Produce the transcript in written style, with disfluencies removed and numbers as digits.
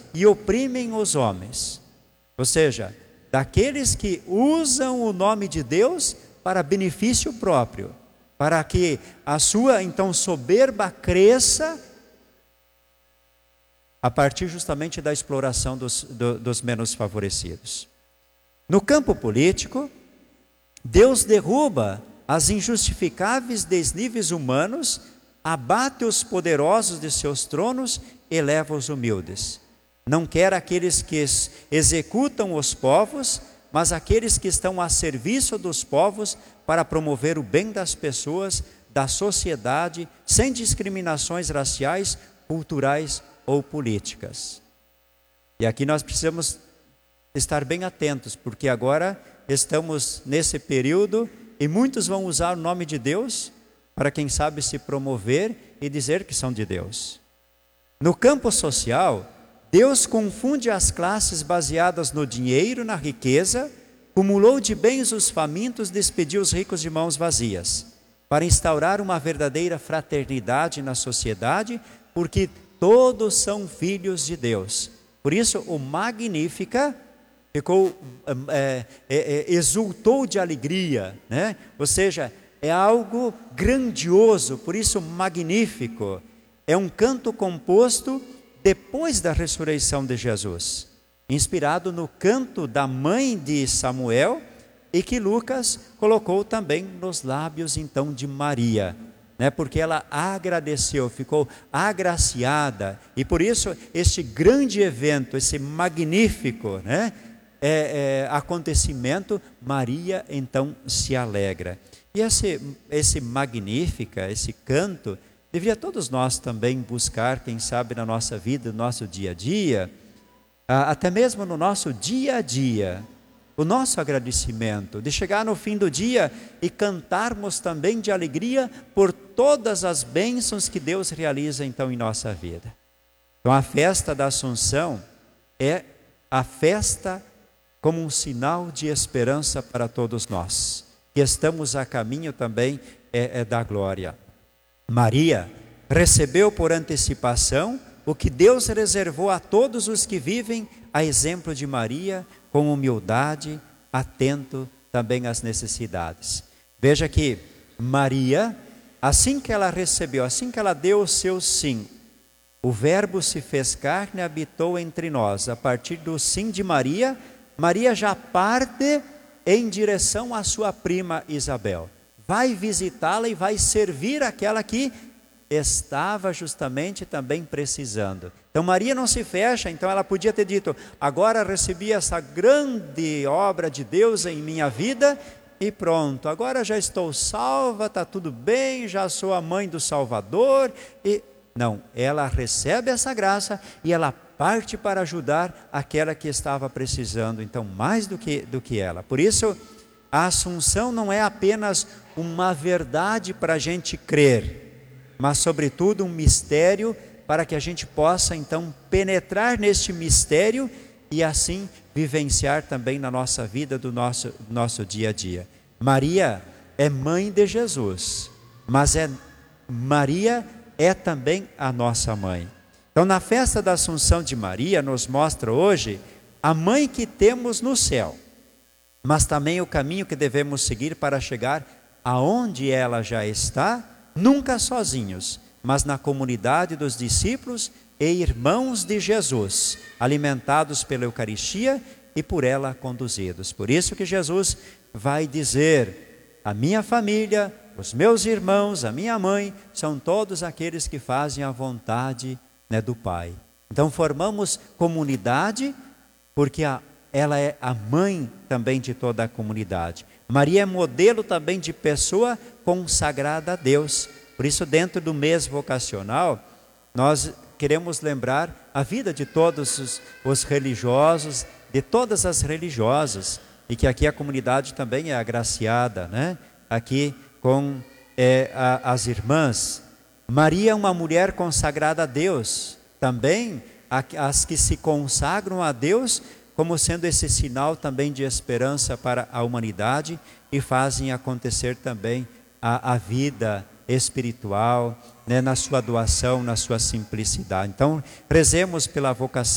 e oprimem os homens. Ou seja, daqueles que usam o nome de Deus para benefício próprio, para que a sua, então, soberba cresça a partir justamente da exploração dos menos favorecidos. No campo político, Deus derruba as injustificáveis desníveis humanos, abate os poderosos de seus tronos, eleva os humildes. Não quer aqueles que executam os povos, mas aqueles que estão a serviço dos povos para promover o bem das pessoas, da sociedade, sem discriminações raciais, culturais ou políticas. E aqui nós precisamos estar bem atentos, porque agora estamos nesse período e muitos vão usar o nome de Deus para, quem sabe, se promover e dizer que são de Deus. No campo social, Deus confunde as classes baseadas no dinheiro, na riqueza, cumulou de bens os famintos, despediu os ricos de mãos vazias, para instaurar uma verdadeira fraternidade na sociedade, porque todos são filhos de Deus. Por isso o Magnífica exultou de alegria, né? Ou seja, é algo grandioso, por isso magnífico. É um canto composto depois da ressurreição de Jesus, inspirado no canto da mãe de Samuel, e que Lucas colocou também nos lábios então de Maria, né? Porque ela agradeceu, ficou agraciada, e por isso este grande evento, esse magnífico, né? Acontecimento, Maria então se alegra. E esse Magnífica, esse canto, deveria todos nós também buscar, quem sabe, na nossa vida, no nosso dia a dia, até mesmo no nosso dia a dia, o nosso agradecimento, de chegar no fim do dia e cantarmos também de alegria por todas as bênçãos que Deus realiza então em nossa vida. Então a festa da Assunção é a festa como um sinal de esperança para todos nós, que estamos a caminho também da glória. Maria recebeu por antecipação o que Deus reservou a todos os que vivem a exemplo de Maria, com humildade, atento também às necessidades. Veja que Maria, assim que ela recebeu, assim que ela deu o seu sim, o Verbo se fez carne e habitou entre nós. A partir do sim de Maria, Maria já parte em direção à sua prima Isabel. Vai visitá-la e vai servir aquela que estava justamente também precisando. Então Maria não se fecha, então ela podia ter dito, agora recebi essa grande obra de Deus em minha vida e pronto, agora já estou salva, está tudo bem, já sou a mãe do Salvador. E não, ela recebe essa graça e ela parte para ajudar aquela que estava precisando, então mais do que ela. Por isso a Assunção não é apenas uma verdade para a gente crer, mas sobretudo um mistério para que a gente possa então penetrar neste mistério e assim vivenciar também na nossa vida, do nosso dia a dia. Maria é mãe de Jesus, mas Maria é também a nossa mãe. Então na festa da Assunção de Maria nos mostra hoje a mãe que temos no céu, mas também o caminho que devemos seguir para chegar aonde ela já está, nunca sozinhos, mas na comunidade dos discípulos e irmãos de Jesus, alimentados pela Eucaristia e por ela conduzidos. Por isso que Jesus vai dizer, a minha família, os meus irmãos, a minha mãe, são todos aqueles que fazem a vontade, né, do Pai. Então formamos comunidade, porque ela é a mãe também de toda a comunidade. Maria é modelo também de pessoa consagrada a Deus. Por isso, dentro do mês vocacional, nós queremos lembrar a vida de todos os religiosos, de todas as religiosas, e que aqui a comunidade também é agraciada, né? Aqui com as irmãs. Maria é uma mulher consagrada a Deus, também as que se consagram a Deus, como sendo esse sinal também de esperança para a humanidade e fazem acontecer também a vida espiritual, né, na sua doação, na sua simplicidade. Então, rezemos pela vocação